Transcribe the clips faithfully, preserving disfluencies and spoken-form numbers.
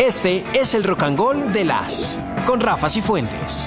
Este es el Rock and Roll de las con Rafa Cifuentes.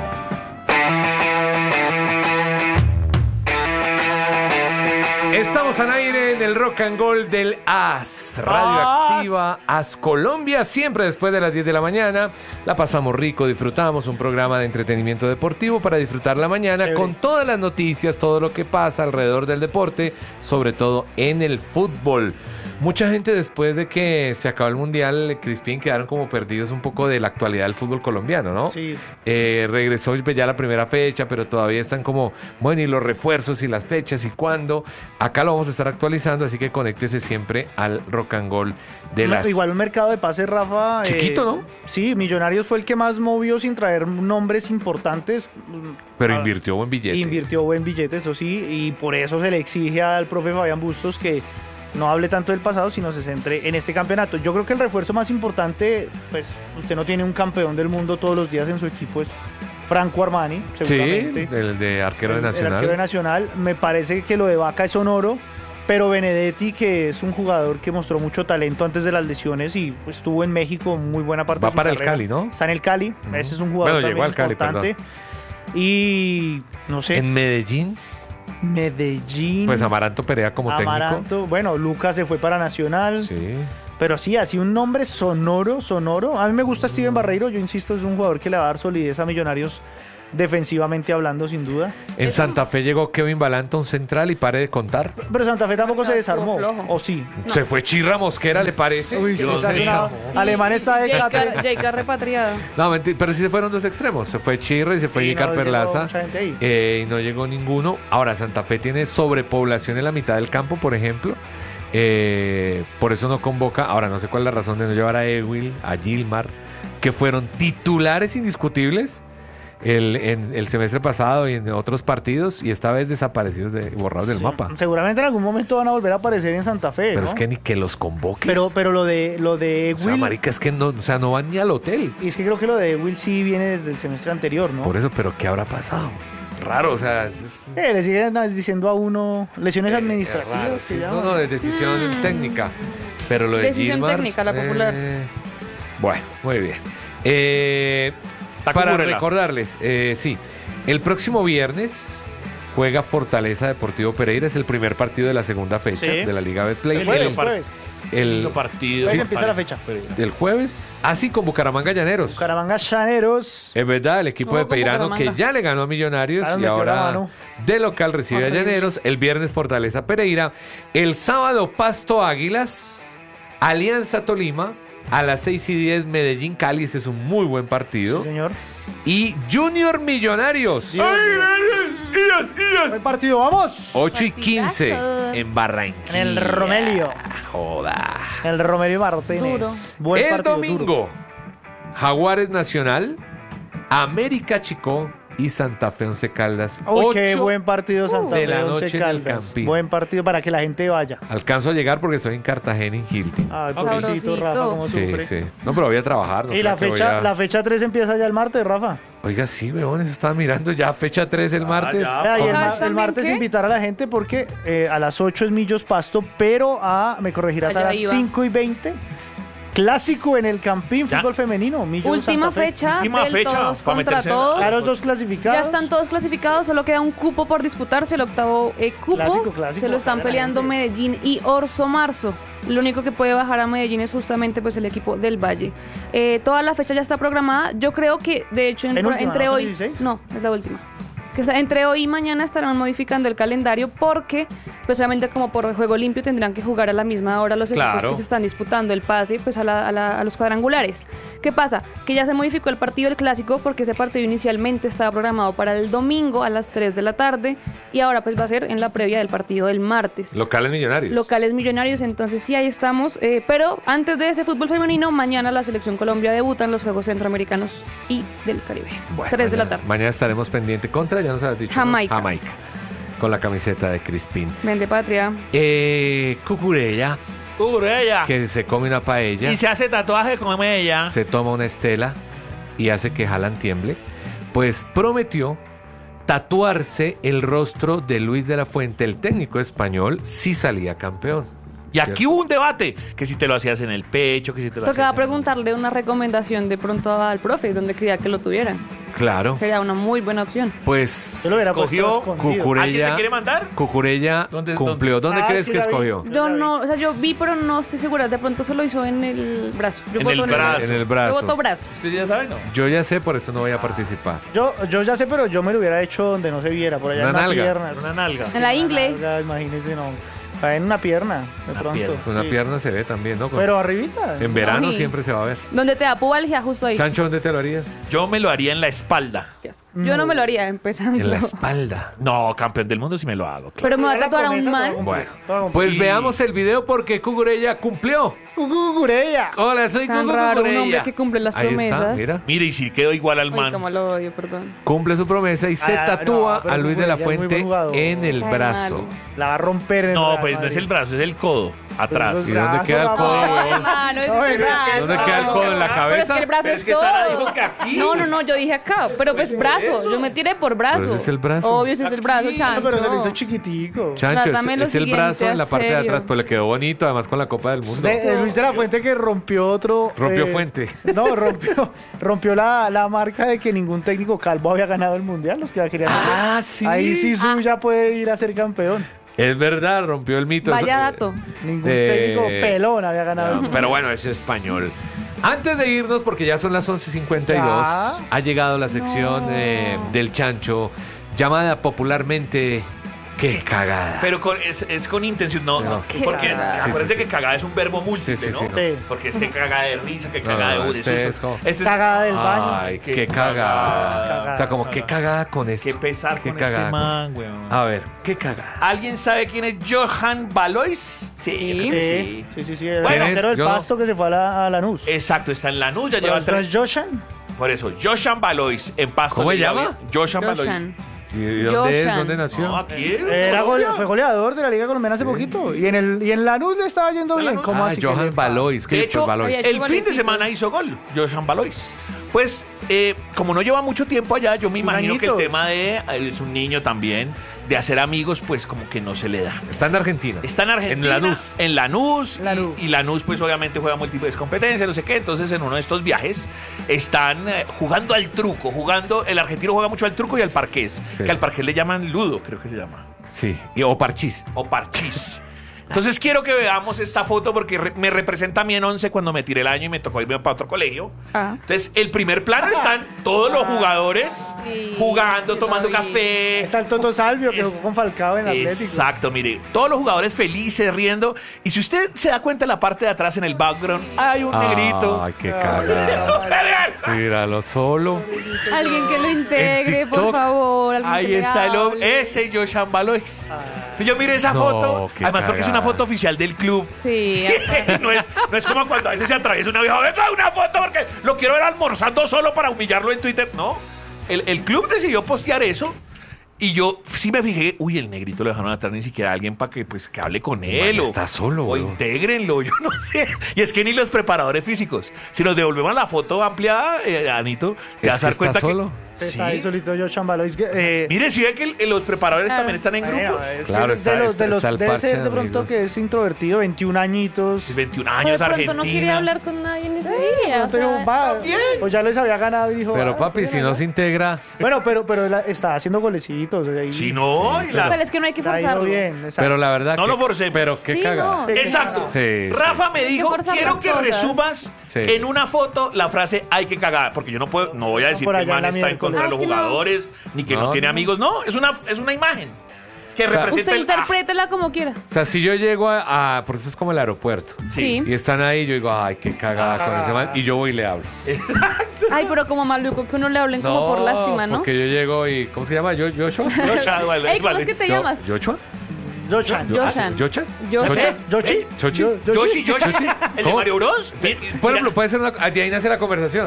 Estamos al aire en el Rock and Roll del A S, Radioactiva A S Colombia, siempre después de las diez de la mañana. La pasamos rico, disfrutamos un programa de entretenimiento deportivo para disfrutar la mañana sí, con todas las noticias, todo lo que pasa alrededor del deporte, sobre todo en el fútbol. Mucha gente después de que se acabó el Mundial, Crispín, quedaron como perdidos un poco de la actualidad del fútbol colombiano, ¿no? Sí. Eh, regresó ya la primera fecha, pero todavía están como, bueno, y los refuerzos y las fechas y cuándo. Acá lo vamos a estar actualizando, así que conéctese siempre al Rock and Roll de las... Igual un mercado de pases, Rafa... Chiquito, eh, ¿no? Sí, Millonarios fue el que más movió sin traer nombres importantes. Pero ah, invirtió buen billete. Invirtió buen billete, eso sí, y por eso se le exige al profe Fabián Bustos que no hable tanto del pasado, sino se centre en este campeonato. Yo creo que el refuerzo más importante, pues usted no tiene un campeón del mundo todos los días en su equipo, es Franco Armani, seguramente. Sí, el de arquero de Nacional. El arquero de Nacional. Me parece que lo de Vaca es sonoro, pero Benedetti, que es un jugador que mostró mucho talento antes de las lesiones y pues, estuvo en México muy buena parte Va de su para carrera. el Cali, ¿no? Está en el Cali, uh-huh. Ese es un jugador bueno, también llegó al Cali, importante. Perdón. Y no sé. En Medellín. Medellín. Pues Amaranto Perea como Amaranto, técnico. Bueno, Lucas se fue para Nacional. Sí. Pero sí, así un nombre sonoro, sonoro. A mí me gusta Steven Barreiro, yo insisto, es un jugador que le va a dar solidez a Millonarios defensivamente hablando, sin duda. En Santa Fe llegó Kevin Balanta, un central, y pare de contar. Pero Santa Fe tampoco se desarmó. Flojo. ¿O sí? No. Se fue Chirra Mosquera, ¿le parece? Uy, sí, Dios esa es mío. una... Alemán está de cátedra. Jaicar repatriado. No, mentira, pero sí se fueron dos extremos. Se fue Chirra y se fue Sí, Jicar no Perlaza. llegó mucha gente ahí. Eh, y no llegó ninguno. Ahora, Santa Fe tiene sobrepoblación en la mitad del campo, por ejemplo. Eh, por eso no convoca. Ahora, no sé cuál es la razón de no llevar a Ewil, a Gilmar, que fueron titulares indiscutibles el, en el semestre pasado y en otros partidos, y esta vez desaparecidos, de, borrados Sí, del mapa. Seguramente en algún momento van a volver a aparecer en Santa Fe, Pero ¿no? es que ni que los convoques. Pero, pero lo de lo de O sea, Will, marica, es que no, o sea, no van ni al hotel. y es que creo que lo de Will sí viene desde el semestre anterior, ¿no? Por eso, pero ¿qué habrá pasado? Raro, o sea, es, es- Sí, le siguen diciendo a uno lesiones eh, administrativas. raro, que sí. llaman. No, no, de decisión Mm. técnica. Pero lo de Decisión Gilmar, técnica, la popular. eh, bueno, muy bien. Eh, para Curela. recordarles, eh, sí, el próximo viernes juega Fortaleza Deportivo Pereira, es el primer partido de la segunda fecha Sí. de la Liga Betplay. El jueves, El- jueves. el, Lindo partido. Jueves sí, empieza la fecha. el jueves, así con Bucaramanga Llaneros. Bucaramanga Llaneros. Es verdad, el equipo ¿Cómo de con Peirano que Bucaramanga? ya le ganó a Millonarios Claro, y metió la ahora mano. de local recibe a Horrible. Llaneros. El viernes Fortaleza Pereira. El sábado Pasto Águilas, Alianza Tolima. A las seis y diez Medellín Cali, ese es un muy buen partido. Sí, señor. Y Junior Millonarios. Dios mío. Buen partido, vamos. ocho y Partidazo. quince en Barranquilla. En el Romelio. Joda. El Romelio Martínez. Duro. Buen El partido, domingo, duro. Jaguares Nacional, América Chico y Santa Fe Once Caldas. Uy, qué Ocho buen partido Santa de Fe, la Once noche en el Caldas. Campín. Buen partido para que la gente vaya. Alcanzo a llegar porque estoy en Cartagena, en Hilton. Ay, Ah, pobrecito, sabrosito. Rafa, cómo Sí, sufre. sí. No, pero voy a trabajar. No Y la creo que fecha, voy a- la fecha tres empieza ya el martes, Rafa. Oiga, sí, weón, eso estaba mirando ya. Fecha tres el martes. ya. Vea, y el, ¿Sabes ma- el también martes qué? invitar a la gente porque eh, a las ocho es Millos Pasto, pero a, me corregirás, a Allá las iba. cinco y veinte. Clásico en el Campín, Ya. fútbol femenino. Millos Última Santa Fe. fecha Última del fecha todos para contra meterse en- todos. A los dos clasificados. Ya están todos clasificados, solo queda un cupo por disputarse, el octavo eh, cupo. Clásico, clásico, Se lo están ojalá la peleando gente. Medellín y Orso Marzo. Lo único que puede bajar a Medellín es justamente pues el equipo del Valle. Eh, toda la fecha ya está programada. Yo creo que, de hecho, en- ¿Penúltima, entre no? hoy... ¿dieciséis? No, es la última. Que sea, entre hoy y mañana estarán modificando el calendario porque, pues obviamente como por juego limpio tendrán que jugar a la misma hora los equipos Claro. que se están disputando el pase pues a, la- a la- a los cuadrangulares. ¿Qué pasa? Que ya se modificó el partido del clásico porque ese partido inicialmente estaba programado para el domingo a las tres de la tarde y ahora pues va a ser en la previa del partido del martes. Locales Millonarios. Locales Millonarios, entonces sí, ahí estamos. Eh, pero antes de ese fútbol femenino, mañana la Selección Colombia debuta en los Juegos Centroamericanos y del Caribe. Bueno, tres de la mañana- tarde. Mañana estaremos pendientes contra, ya nos has dicho. ¿no? Jamaica. Jamaica. Con la camiseta de Crispín. Vende patria. Eh, Cucurella, Curella. que se come una paella. Y se hace tatuaje con ella. Se toma una estela y hace que Jalan tiemble, pues prometió tatuarse el rostro de Luis de la Fuente, el técnico español, si salía campeón. Y aquí Cierto. hubo un debate, que si te lo hacías en el pecho, que si te lo Tocaba hacías en- preguntarle una recomendación de pronto al profe, donde quería que lo tuviera. Claro. Sería una muy buena opción. Pues Yo lo hubiera Escogió puesto escondido. Cucurella- ¿Alguien se quiere mandar? Cucurella ¿Dónde- cumplió. ¿Dónde Ah, crees sí que la vi. escogió? Yo Yo la vi. no, o sea, yo vi, pero no estoy segura. De pronto se lo hizo en el brazo. Yo En voto el brazo. En el Yo brazo. voto brazo. ¿Usted ya sabe, no? Yo ya sé, por eso no voy a participar. Yo, yo ya sé, pero yo me lo hubiera hecho donde no se viera, por allá Una en la nalga. pierna. Una nalga. En la ingle. Nalga, imagínese, no. Está en una pierna, de Una pronto. pierna. Una Sí. pierna se ve también, ¿no? Con- Pero arribita. en verano Ay. siempre se va a ver. Donde te da pubalgia, justo ahí. Chancho, ¿dónde te lo harías? Yo me lo haría en la espalda. Qué asco. Yo no me lo haría empezando. En la espalda. No, campeón del mundo sí me lo hago. claro. Pero me va a Sí, era tatuar a con un esa, man. todo Bueno, Todo pues Y- veamos el video porque Cucurella cumplió. Cucurella. Hola, soy Tan Cucu raro, un hombre Cucurella. que cumple las Ahí está, promesas. mira. Mire, y si quedó igual al Ay, man. como lo odio, perdón. Cumple su promesa y se Ah, tatúa no, pero a Luis de la Cucurella es muy Fuente buen jugador. en el Tan brazo. mal. La va a romper en el No, Real pues no es Madrid. el brazo, es el codo. Atrás. Pues ¿Y dónde brazo, queda el codo, mamá. huevón? Hermano, ese No, es es el que- brazo. ¿Dónde queda el codo? ¿En la Pero es cabeza? que el brazo Pero es, es que Sara todo. dijo que aquí. No, no, no, yo dije acá. Pero pues brazo. Yo me tiré por brazo. Pero ese es el brazo. Obvio, ese es el brazo, Aquí. chancho. Pero se lo hizo chiquitico. Chancho, Trátame es, lo es el siguiente, brazo en la ¿en parte de serio? atrás, pues le quedó bonito, además con la Copa del Mundo. De- eh, Luis de la Fuente que rompió otro. Rompió eh, fuente. No, rompió, rompió la, la marca de que ningún técnico calvo había ganado el mundial. Los que la querían hacer. Ah, sí. Ahí sí Ah. ya puede ir a ser campeón. Es verdad, rompió el mito. Vaya Eso- dato. Ningún Eh, técnico pelón había ganado el No, mundial. pero bueno, es español. Antes de irnos, porque ya son las once cincuenta y dos, Ya. ha llegado la sección No. eh, del Chancho, llamada popularmente ¡Qué cagada! Pero con, es, es con intención, no, Pero- no, porque cagada. Sí, acuérdense sí, sí. que cagada es un verbo múltiple, Sí, sí, ¿no? sí, no. Sí. Porque es que cagada de risa, que No, cagada no, de uy, este eso es es- como- este es- Cagada del baño. Ay, qué, Qué cagada. cagada. O sea, como qué cagada con esto. Qué pesar Qué con cagada este con- man, weón. A ver, qué cagada. ¿Alguien sabe quién es Johan Valois? Sí, Sí. creo que Sí, sí. sí, sí, sí. El Bueno, delantero del yo no. Pasto que se fue a la, a Lanús. Exacto, está en Lanús, ya Pero lleva ¿no tres. es Joshan? Por eso, Johan Valois en Pasto. ¿Cómo se Liga llama? Bien. Johan Valois. Joshan. ¿Y dónde es? Joshan. ¿Dónde nació? No, aquí es, Era gole- Colombia. fue goleador de la Liga Colombiana hace Sí. poquito. Y en el y en Lanús le estaba yendo ¿En bien. Lanús? ¿Cómo Ah, así que Johan le- Valois. ¿Qué De dijo hecho, Valois? Oye, el fin de golecito. semana hizo gol, Johan Valois. Pues, eh, como no lleva mucho tiempo allá, yo me Un imagino que el añitos. tema de, él es un niño también, de hacer amigos, pues como que no se le da. Está en Argentina. Está en Argentina. En Lanús. En Lanús. Lanús. Y, y Lanús, pues obviamente juega múltiples competencias, no sé qué. Entonces, en uno de estos viajes, están eh, jugando al truco. Jugando. El argentino juega mucho al truco y al parqués. Sí. Que al parqués le llaman ludo, creo que se llama. Sí. Y, o Parchís. O parchís. Entonces quiero que veamos esta foto porque re- me representa a mí en once cuando me tiré el año y me tocó irme para otro colegio. Ah. Entonces, el primer plano están todos los jugadores Sí, jugando, sí, tomando lo vi. café. Está el Toto Salvio que Es- jugó con Falcao en Atlético. Exacto, mire, todos los jugadores felices, riendo. Y si usted se da cuenta en la parte de atrás, en el background, hay un negrito. Ay, qué cagada. Míralo solo. Alguien que lo integre, En por TikTok. favor. alguien que Ahí le está el hable. hombre, ese Johan Valois. Entonces yo miré esa No, foto, qué además porque es una cagada. foto oficial del club. Sí, no, es, no es como cuando a veces se atraviesa una vieja, venga una foto porque lo quiero ver almorzando solo para humillarlo en Twitter. No, el, el club decidió postear eso. Y yo sí me fijé, uy, el negrito lo dejaron atrás, ni siquiera alguien para que pues que hable con él. Man, o, está solo, o weón. intégrenlo, yo no sé. Y es que ni los preparadores físicos. Si nos devolvemos la foto ampliada, eh, Anito, te ¿Es vas que a dar está cuenta solo? que. Está ahí solito Joshan Valois. que, eh, Mire, si ve que el- los preparadores Claro. también están en bueno, grupos. es que Claro, es de está- los, está- de los, está el debe parche ser de de pronto amigos. que es introvertido, veintiún añitos. veintiún Pero años, de pronto Argentina. no quiere hablar con nadie en ese día. o Entonces, sea, va, pues ya les había ganado y dijo. Pero "Ah, papi, pues, si no se integra, Bueno, pero, pero él está haciendo golecitos. ahí- Si no, y la- pero es que no hay que le ha ido forzarlo. bien. exacto. pero la verdad No que- lo forcemos. Pero qué Sí, cagada. no. Sí, Exacto. Sí, sí. Rafa me Hay que dijo, forzar quiero las que cosas. resumas Sí. en una foto la frase hay que cagar, porque yo no puedo, no voy a decir por que el allá man en la está en miércoles. contra de Ah, los es que no. jugadores, ni que no, No, tiene no. amigos, no, es una, es una imagen que O sea, representa Usted el- interprétela como quiera. O sea, si yo llego a, a- por eso es como el aeropuerto. Ah, Sí. Y están ahí, yo digo, ay, qué cagada con ese man. Y yo voy y le hablo. Ay, pero como maluco que uno le hablen como por lástima, ¿no? Porque yo llego y, ¿cómo se llama? ¿Yo, Yoshua? Joshua, vale, Ey, ¿cómo vale. es que te Yo- llamas? ¿Yoshua? Joshan. Yo- Yoshan. ¿Yocha? Yoshan. ¿Chocha? Yoshi. ¿Eh? ¿Chochi? Yo- Yoshi, Yoshi, Yoshi. el de ¿Cómo? Mario Bros. Mi- Bueno, mira, puede ser una, de ahí nace la conversación.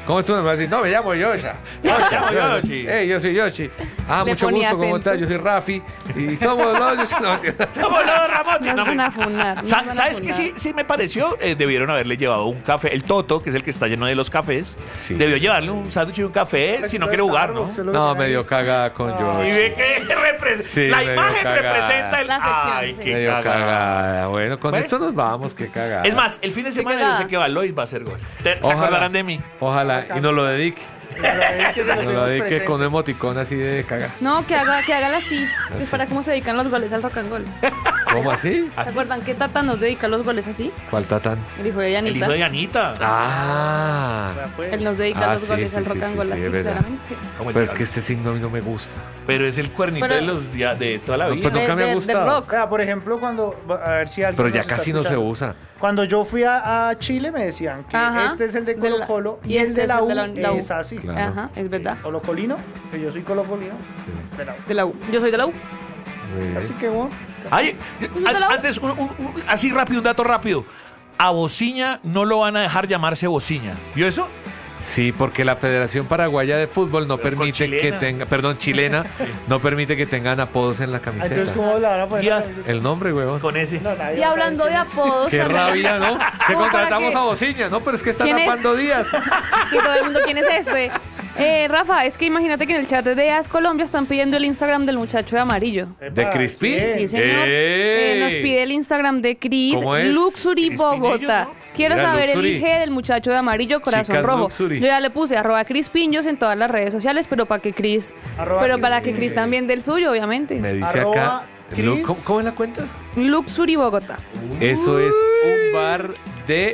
¿Cómo es tu nombre? Así, no, me llamo Yosha. No, me llamo Yoshi. Hey, yo soy Yoshi. Ah, Le mucho ponía gusto, ¿cómo acento. estás? Yo soy Rafi. Y somos los Yoshi. No, mentira. Somos los Ramones. Nos No, van me- a funar. nos Sa- van a ¿Sabes qué funar. sí, sí me pareció? Eh, debieron haberle llevado un café. El Toto, que es el que está lleno de los cafés, Sí. debió llevarle un sándwich y un café si no quiere jugar, ¿no? No, me dio cagada con Si Yoshi. ve que repre- Sí, la me dio imagen cagada. representa el... La sección, Ay, sí. qué Me dio cagada. cagada. Bueno, con Bueno. esto nos vamos, qué cagada. Es más, el fin de semana yo cagada. sé que Balois va a hacer gol. Te- ¿Se Ojalá. acordarán de mí? Ojalá, y nos lo dedique. Nos lo dedique con un emoticón así de cagada. No, que haga, que haga así. Así. Es para cómo se dedican los goles al rock and roll. ¿Cómo así? ¿Se acuerdan que Tata nos dedica los goles así? ¿Cuál tatán? El hijo de El Yanita. hijo de Anita. Ah. Él nos dedica Ah, los sí, goles sí, al sí, rock sí, and roll sí, así, es verdad. claramente. Como el Pero es diablo. que este signo a mí no me gusta. Pero es el cuernito Pero- de los días de toda la No, vida. pues nunca me ha De- de- gustado. del rock. O sea, por ejemplo, cuando. A ver si alguien. Pero nos ya está casi no se escuchando. usa. Cuando yo fui a, a Chile me decían que Ajá. este es el de De la- Colo Colo y, y el este de es la el U, de la- la U. es así. Claro. Ajá, es verdad. Colocolino, que yo soy colocolino. Sí. de la U. De la U. Yo soy de la U. Muy bien. Así que bueno. Ay, ¿No te an- la- antes, un- un- un- así rápido, un dato rápido. A Bociña no lo van a dejar llamarse Bociña. ¿Vio eso? Sí, porque la Federación Paraguaya de Fútbol no Pero con permite que chilena. tenga, perdón, chilena, no permite que tengan apodos en la Ah, Entonces, camiseta. ¿cómo la van a poner? Díaz. El nombre, huevón. Con ese. No, nadie Y va a hablando saber de quién es. apodos. Qué también. rabia, ¿no? Que Como contratamos para a que- Bociña, ¿no? Pero es que está ¿Quién es? tapando días. Y todo el mundo, ¿quién es este? Eh, Rafa, es que imagínate que en el chat de AS Colombia están pidiendo el Instagram del muchacho de amarillo. ¿De Epa, Crispín? ¿quién? Sí, señor. Eh, nos pide el Instagram de Cris ¿Cómo es? Luxury Crispinillo, Bogotá. ¿no? Quiero Mira, saber Luxury. el I G del muchacho de amarillo, corazón Chicas rojo. Luxury. Yo ya le puse arroba Crispinjos en todas las redes sociales, pero para que Cris, Arroba pero para Crispin. que Cris también del suyo, obviamente. Me dice Arroba acá. Cris. Lu- ¿Cómo, cómo es la cuenta? Luxury Bogotá. Eso es un bar de.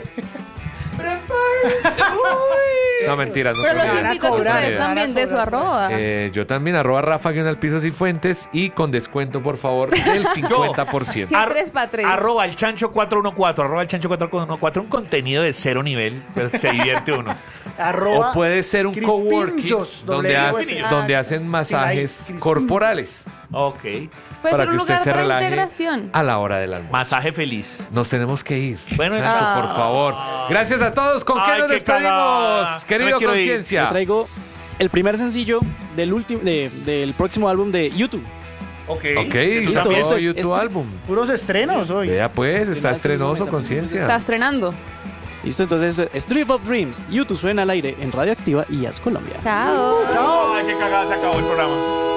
No, mentiras, no Pero sé. los van a invito a que cobrar, ustedes van a también de su cobrar. arroba. Eh, yo también, arroba Rafa guión al pisos y fuentes y con descuento, por favor, del cincuenta por ciento. Sí. Ar- tres pa' tres. Arroba el chancho cuatro uno cuatro, arroba el chancho cuatro uno cuatro, un contenido de cero nivel, pero se divierte uno. Arroba O puede ser un coworking Crispinjos, donde, doble hace- S. Ah. donde hacen masajes Crispinjos. corporales Ok. Puede para ser que un usted lugar se para relaje integración. a la hora del almuerzo. Masaje feliz. Nos tenemos que ir. Bueno, Chancho, ah. por favor. Gracias a todos. ¿Con qué Ay, nos qué cagada. despedimos? Querido No me quiero ir. Conciencia. Yo traigo el primer sencillo del último de- del próximo álbum de YouTube. Ok. Ok, ¿Tú Listo, también? esto es- YouTube esto- álbum. Puros estrenos hoy. Vea pues, está Final, estrenoso, segundo mes, Conciencia. Está estrenando. Listo, entonces Street of Dreams, YouTube suena al aire en Radioactiva y As Colombia. Chao. Ay, qué cagada, se acabó el programa.